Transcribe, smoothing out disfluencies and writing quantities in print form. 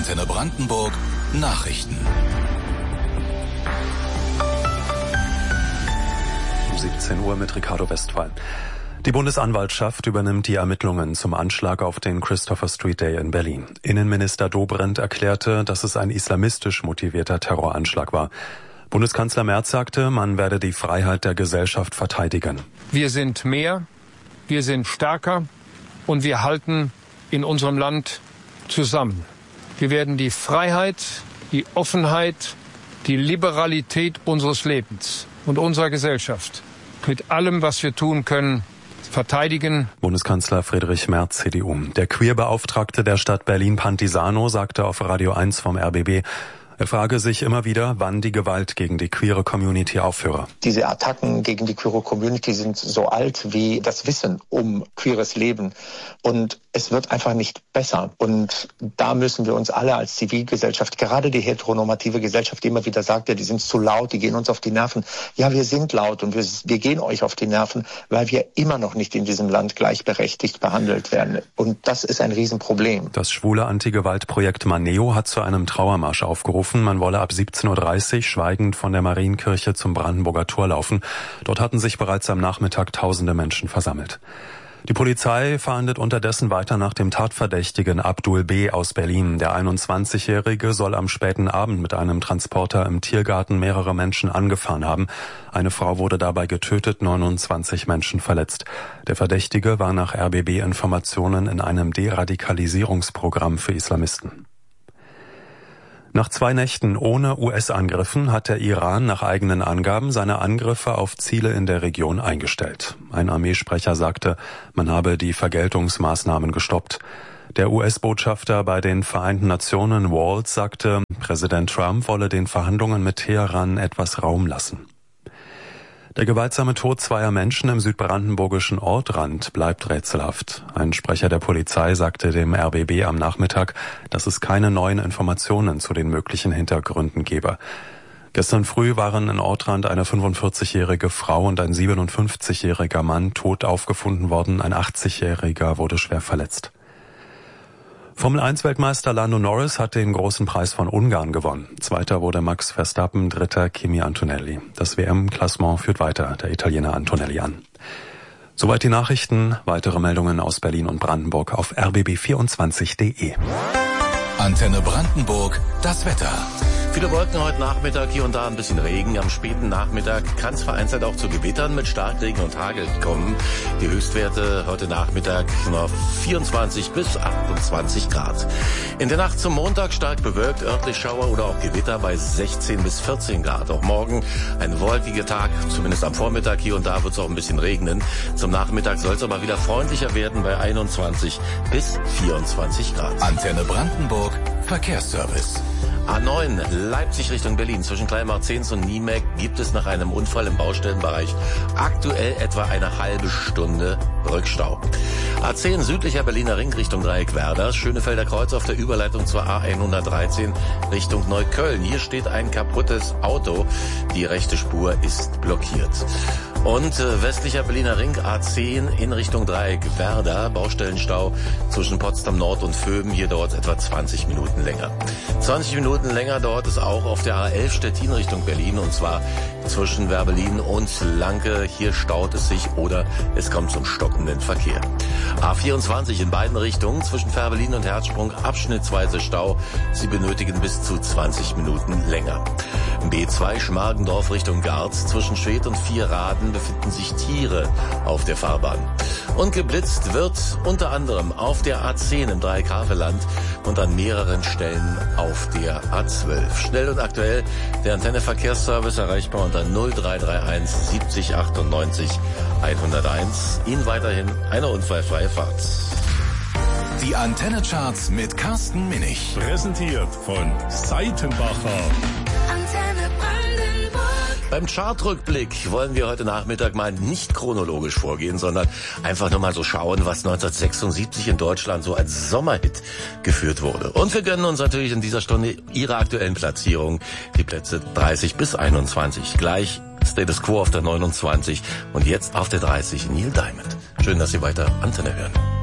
Antenne Brandenburg Nachrichten. Um 17 Uhr mit Ricardo Westphal. Die Bundesanwaltschaft übernimmt die Ermittlungen zum Anschlag auf den Christopher Street Day in Berlin. Innenminister Dobrindt erklärte, dass es ein islamistisch motivierter Terroranschlag war. Bundeskanzler Merz sagte, man werde die Freiheit der Gesellschaft verteidigen. Wir sind mehr, wir sind stärker und wir halten in unserem Land zusammen. Wir werden die Freiheit, die Offenheit, die Liberalität unseres Lebens und unserer Gesellschaft mit allem, was wir tun können, verteidigen. Bundeskanzler Friedrich Merz, CDU. Der Queerbeauftragte der Stadt Berlin, Pantisano, sagte auf Radio 1 vom RBB, er frage sich immer wieder, wann die Gewalt gegen die queere Community aufhöre. Diese Attacken gegen die queere Community sind so alt wie das Wissen um queeres Leben. Und es wird einfach nicht besser. Und da müssen wir uns alle als Zivilgesellschaft, gerade die heteronormative Gesellschaft, die immer wieder sagt, ja, die sind zu laut, die gehen uns auf die Nerven. Ja, wir sind laut und wir gehen euch auf die Nerven, weil wir immer noch nicht in diesem Land gleichberechtigt behandelt werden. Und das ist ein Riesenproblem. Das schwule Anti-Gewalt-Projekt Maneo hat zu einem Trauermarsch aufgerufen. Man wolle ab 17.30 Uhr schweigend von der Marienkirche zum Brandenburger Tor laufen. Dort hatten sich bereits am Nachmittag tausende Menschen versammelt. Die Polizei fahndet unterdessen weiter nach dem Tatverdächtigen Abdul B. aus Berlin. Der 21-Jährige soll am späten Abend mit einem Transporter im Tiergarten mehrere Menschen angefahren haben. Eine Frau wurde dabei getötet, 29 Menschen verletzt. Der Verdächtige war nach RBB-Informationen in einem Deradikalisierungsprogramm für Islamisten. Nach 2 Nächten ohne US-Angriffen hat der Iran nach eigenen Angaben seine Angriffe auf Ziele in der Region eingestellt. Ein Armeesprecher sagte, man habe die Vergeltungsmaßnahmen gestoppt. Der US-Botschafter bei den Vereinten Nationen, Waltz, sagte, Präsident Trump wolle den Verhandlungen mit Teheran etwas Raum lassen. Der gewaltsame Tod 2 Menschen im südbrandenburgischen Ortrand bleibt rätselhaft. Ein Sprecher der Polizei sagte dem RBB am Nachmittag, dass es keine neuen Informationen zu den möglichen Hintergründen gebe. Gestern früh waren in Ortrand eine 45-jährige Frau und ein 57-jähriger Mann tot aufgefunden worden. Ein 80-jähriger wurde schwer verletzt. Formel-1-Weltmeister Lando Norris hat den großen Preis von Ungarn gewonnen. Zweiter wurde Max Verstappen, dritter Kimi Antonelli. Das WM-Klassement führt weiter der Italiener Antonelli an. Soweit die Nachrichten. Weitere Meldungen aus Berlin und Brandenburg auf rbb24.de. Antenne Brandenburg, das Wetter. Viele Wolken heute Nachmittag, hier und da ein bisschen Regen. Am späten Nachmittag kann es vereinzelt auch zu Gewittern mit Starkregen und Hagel kommen. Die Höchstwerte heute Nachmittag noch 24 bis 28 Grad. In der Nacht zum Montag stark bewölkt, örtlich Schauer oder auch Gewitter bei 16 bis 14 Grad. Auch morgen ein wolkiger Tag, zumindest am Vormittag. Hier und da wird es auch ein bisschen regnen. Zum Nachmittag soll es aber wieder freundlicher werden bei 21 bis 24 Grad. Antenne Brandenburg, Verkehrsservice. A9 Leipzig Richtung Berlin zwischen Kleinmarzens und Niemek gibt es nach einem Unfall im Baustellenbereich aktuell etwa eine halbe Stunde Rückstau. A10 südlicher Berliner Ring Richtung Dreieck Werder, Schönefelder Kreuz auf der Überleitung zur A113 Richtung Neukölln. Hier steht ein kaputtes Auto, die rechte Spur ist blockiert. Und westlicher Berliner Ring A10 in Richtung Dreieck Werder, Baustellenstau zwischen Potsdam Nord und Vöben, hier dauert es etwa 20 Minuten länger. 20 Minuten länger dauert es auch auf der A11 Stettin Richtung Berlin, und zwar zwischen Werbelin und Lanke. Hier staut es sich oder es kommt zum stockenden Verkehr. A24 in beiden Richtungen zwischen Werbelin und Herzsprung abschnittsweise Stau. Sie benötigen bis zu 20 Minuten länger. B2 Schmargendorf Richtung Garz zwischen Schwedt und Vierraden befinden sich Tiere auf der Fahrbahn. Und geblitzt wird unter anderem auf der A10 im Dreieck-Havelland und an mehreren Stellen auf der A12. Schnell und aktuell der Antenne Verkehrsservice erreichbar unter 0331 70 98 101. Ihnen weiterhin eine unfallfreie Fahrt. Die Antenne-Charts mit Carsten Minich. Präsentiert von Seitenbacher. Antenne Brandenburg. Beim Chartrückblick wollen wir heute Nachmittag mal nicht chronologisch vorgehen, sondern einfach nur mal so schauen, was 1976 in Deutschland so als Sommerhit geführt wurde. Und wir gönnen uns natürlich in dieser Stunde Ihre aktuellen Platzierungen, die Plätze 30 bis 21. Gleich Status Quo auf der 29 und jetzt auf der 30 Neil Diamond. Schön, dass Sie weiter Antenne hören.